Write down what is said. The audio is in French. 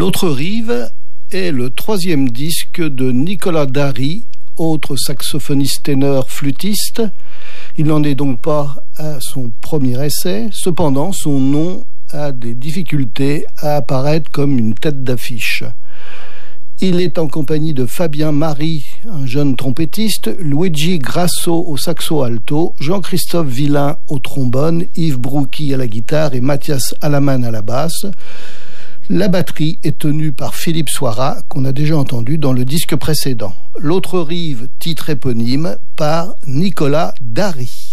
L'autre rive est le troisième disque de Nicolas Darry, autre saxophoniste ténor flûtiste. Il n'en est donc pas à son premier essai. Cependant, son nom a des difficultés à apparaître comme une tête d'affiche. Il est en compagnie de Fabien Marie, un jeune trompettiste, Luigi Grasso au saxo alto, Jean-Christophe Villain au trombone, Yves Broucky à la guitare et Mathias Alaman à la basse. La batterie est tenue par Philippe Soira, qu'on a déjà entendu dans le disque précédent. L'autre rive, titre éponyme, par Nicolas Darry.